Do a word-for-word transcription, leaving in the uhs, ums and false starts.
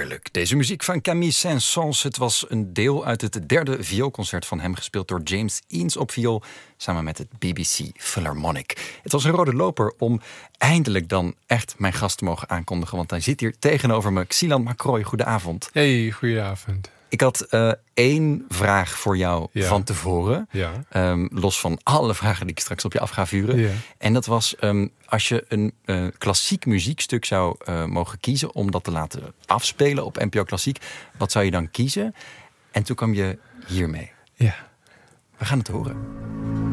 Heerlijk. Deze muziek van Camille Saint-Saëns. Het was een deel uit het derde vioolconcert van hem, gespeeld door James Eanes op viool, samen met het B B C Philharmonic. Het was een rode loper om eindelijk dan echt mijn gast te mogen aankondigen, want hij zit hier tegenover me. Xilan Macroy, goedenavond. Hey, goedenavond. Ik had uh, één vraag voor jou ja. van tevoren. Ja. Um, los van alle vragen die ik straks op je af ga vuren. Ja. En dat was, um, als je een uh, klassiek muziekstuk zou uh, mogen kiezen om dat te laten afspelen op N P O Klassiek, wat zou je dan kiezen? En toen kwam je hiermee. Ja. We gaan het horen.